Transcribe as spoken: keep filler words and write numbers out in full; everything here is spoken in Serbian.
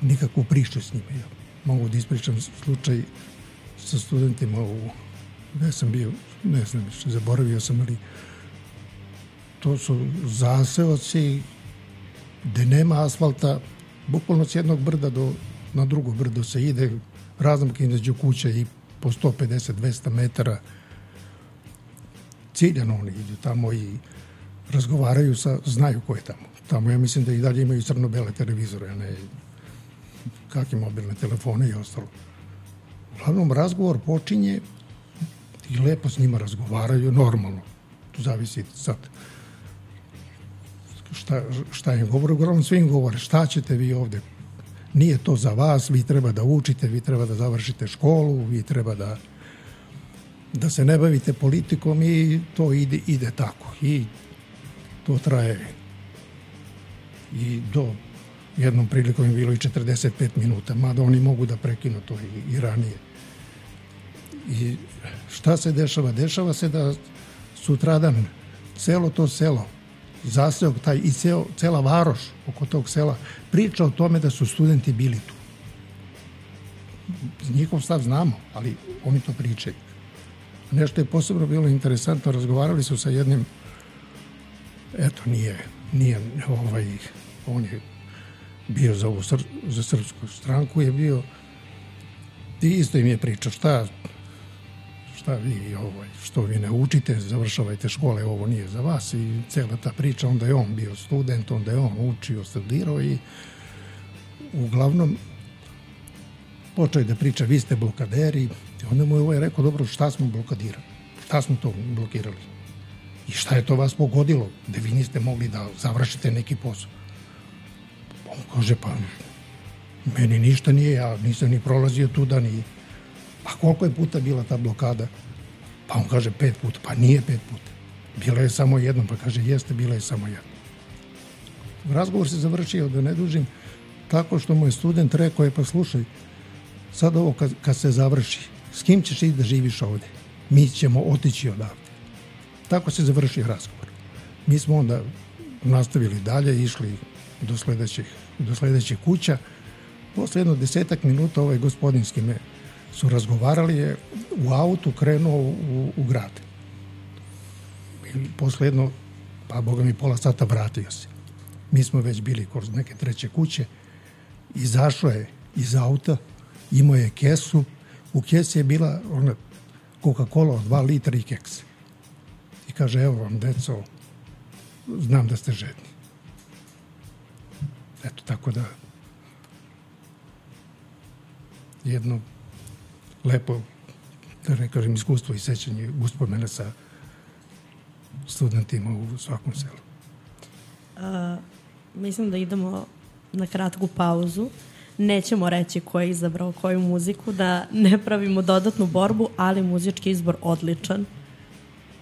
nikakvu priču s njima. Ja mogu da ispričam slučaj sa studentima u, gde sam bio, ne znam, zaboravio sam, ali to su zaseoci gde nema asfalta, bukvalno s jednog brda do, na drugo brdo se ide, razmaka između kuća i po sto pedeset do dvesta metara. Ciljano oni idu tamo i razgovaraju sa, znaju ko je tamo. Tamo ja mislim da i dalje imaju crno-bele televizore, a ne kakve mobilne telefone i ostalo. Uglavnom, razgovor počinje i lepo s njima razgovaraju, normalno. Tu zavisi sad šta, šta im govore. Uglavnom, svi im govore šta ćete vi ovde. Nije to za vas, vi treba da učite, vi treba da završite školu, vi treba da da se ne bavite politikom i to ide, ide tako. I to traje i do jednom prilikom je bilo i četrdeset pet minuta, mada oni mogu da prekinu to i, i ranije. I šta se dešava? Dešava se da sutradan celo to selo, zaseok taj i ceo, cela varoš oko tog sela priča o tome da su studenti bili tu. Njihov stav znamo, ali oni to pričaju. Nešto je posebno bilo interesantno, razgovarali su sa jednim, eto, nije, nije ovaj, on je bio za, ovu sr, za srpsku stranku, je bio, i isto im je pričao, šta, šta vi, ovaj, što vi ne učite, završavajte škole, ovo nije za vas, i cela ta priča, onda je on bio student, onda je on učio, studirao i uglavnom počeo je da priča, vi ste blokaderi, i onda mu je ovaj rekao, dobro, šta smo blokadirali? Šta smo to blokirali? I šta je to vas pogodilo? Da vi niste mogli da završite neki posao? On kaže, pa meni ništa nije, ja nisam ni prolazio tuda, ni... Pa koliko je puta bila ta blokada? Pa on kaže, pet puta. Pa nije pet puta. Bila je samo jednom. Pa kaže, jeste, bila je samo jednom. Razgovor se završio, da ne dužim, tako što mu je student rekao, je, pa slušaj, sad ovo kad, kad se završi, s kim ćeš ići da živiš ovde? Mi ćemo otići odavde. Tako se završio razgovor. Mi smo onda nastavili dalje, išli do sledećih, do sledećih kuća. Posle jedno desetak minuta ovaj gospodin s kime su razgovarali je u autu krenuo u, u grad. I posle jedno, pa boga mi pola sata vratio se. Mi smo već bili kroz neke treće kuće. Izašao je iz auta, imao je kesu. U kesi je bila ona Coca-Cola od dva litra i keks. I kaže, evo vam, deco, znam da ste žedni. Eto, tako da jedno lepo, da ne kažem, iskustvo i sećanje uspomene sa studentima u svakom selu. Uh, mislim da idemo na kratku pauzu. Nećemo reći ko je izabrao koju muziku, da ne pravimo dodatnu borbu, ali muzički izbor odličan.